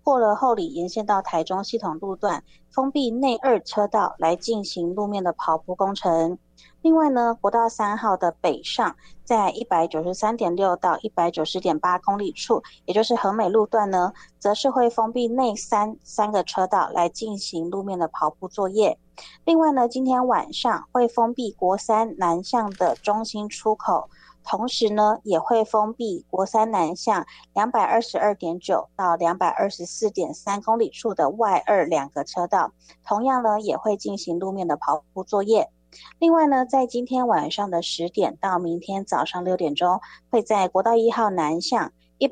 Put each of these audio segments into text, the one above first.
过了后里沿线到台中系统路段，封闭内2车道来进行路面的刨铺工程。另外呢，国道3号的北上，在 193.6 到 190.8 公里处，也就是和美路段呢，则是会封闭内3个车道来进行路面的刨铺作业。另外呢，今天晚上会封闭国三南向的中心出口，同时呢，也会封闭国三南向 222.9 到 224.3 公里处的外2个车道，同样呢，也会进行路面的刨铺作业。另外呢，在今天晚上的10点到明天早上6点钟，会在国道1号南向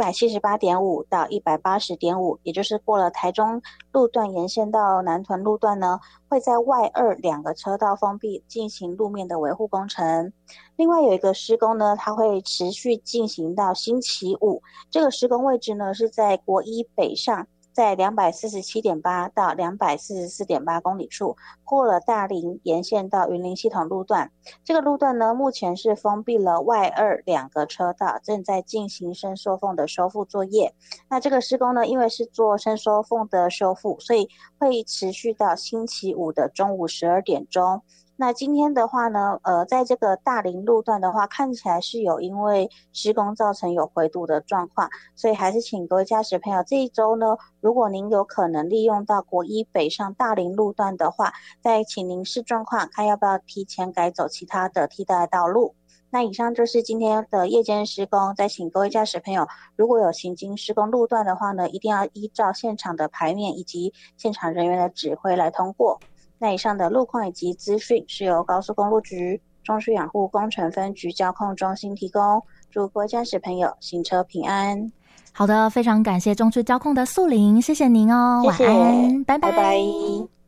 178.5 到 180.5， 也就是过了台中路段沿线到南屯路段呢，会在外2个车道封闭进行路面的维护工程。另外有一个施工呢，它会持续进行到星期五，这个施工位置呢是在国一北上，在 247.8 到 244.8 公里处，过了大林沿线到云林系统路段。这个路段呢，目前是封闭了外2个车道，正在进行伸缩缝的修复作业。那这个施工呢，因为是做伸缩缝的修复，所以会持续到星期五的中午12点钟。那今天的话呢，在这个大林路段的话，看起来是有因为施工造成有回堵的状况，所以还是请各位驾驶朋友这一周呢，如果您有可能利用到国一北上大林路段的话，再请您视状况，看要不要提前改走其他的替代道路。那以上就是今天的夜间施工，再请各位驾驶朋友，如果有行经施工路段的话呢，一定要依照现场的牌面以及现场人员的指挥来通过。那以上的路况以及资讯是由高速公路局中区养护工程分局交控中心提供，祝各位驾驶朋友行车平安。 好的，非常感谢中区交控的素玲，谢谢您哦， 谢谢， 晚安，拜拜。 拜拜。